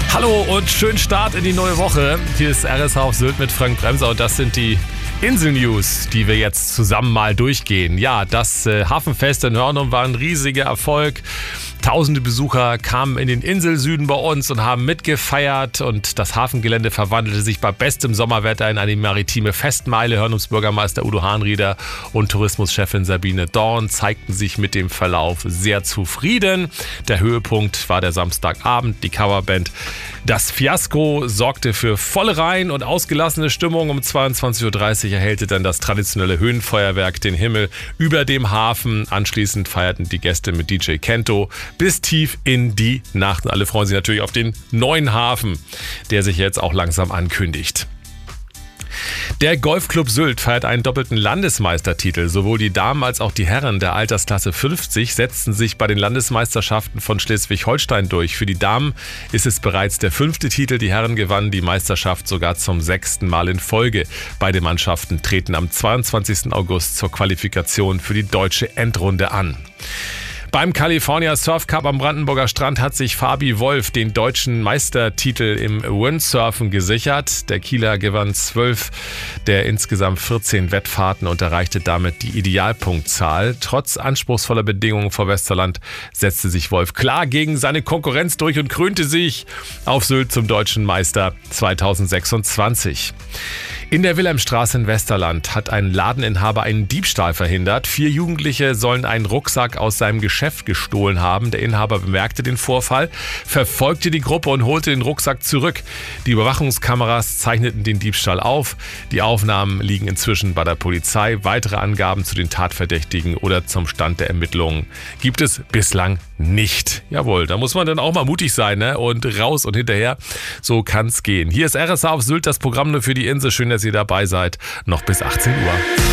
Hallo und schönen Start in die neue Woche. Hier ist RSH auf Sylt mit Frank Bremser und das sind die Insel-News, die wir jetzt zusammen mal durchgehen. Ja, das Hafenfest in Hörnum war ein riesiger Erfolg. Tausende Besucher kamen in den Inselsüden bei uns und haben mitgefeiert und das Hafengelände verwandelte sich bei bestem Sommerwetter in eine maritime Festmeile. Hörnums Bürgermeister Udo Hahnrieder und Tourismuschefin Sabine Dorn zeigten sich mit dem Verlauf sehr zufrieden. Der Höhepunkt war der Samstagabend, die Coverband. Das Fiasko sorgte für volle Reihen und ausgelassene Stimmung. Um 22.30 Uhr erhellte dann das traditionelle Höhenfeuerwerk den Himmel über dem Hafen. Anschließend feierten die Gäste mit DJ Kento bis tief in die Nacht. Und alle freuen sich natürlich auf den neuen Hafen, der sich jetzt auch langsam ankündigt. Der Golfclub Sylt feiert einen doppelten Landesmeistertitel. Sowohl die Damen als auch die Herren der Altersklasse 50 setzten sich bei den Landesmeisterschaften von Schleswig-Holstein durch. Für die Damen ist es bereits der 5. Titel. Die Herren gewannen die Meisterschaft sogar zum 6. Mal in Folge. Beide Mannschaften treten am 22. August zur Qualifikation für die deutsche Endrunde an. Beim California Surf Cup am Brandenburger Strand hat sich Fabi Wolf den deutschen Meistertitel im Windsurfen gesichert. Der Kieler gewann 12 der insgesamt 14 Wettfahrten und erreichte damit die Idealpunktzahl. Trotz anspruchsvoller Bedingungen vor Westerland setzte sich Wolf klar gegen seine Konkurrenz durch und krönte sich auf Sylt zum deutschen Meister 2026. In der Wilhelmstraße in Westerland hat ein Ladeninhaber einen Diebstahl verhindert. 4 Jugendliche sollen einen Rucksack aus seinem Geschäft gestohlen haben. Der Inhaber bemerkte den Vorfall, verfolgte die Gruppe und holte den Rucksack zurück. Die Überwachungskameras zeichneten den Diebstahl auf. Die Aufnahmen liegen inzwischen bei der Polizei. Weitere Angaben zu den Tatverdächtigen oder zum Stand der Ermittlungen gibt es bislang nicht. Jawohl, da muss man dann auch mal mutig sein, ne? Und raus und hinterher. So kann's gehen. Hier ist RSH auf Sylt, das Programm nur für die Insel. Schön, dass ihr dabei seid. Noch bis 18 Uhr.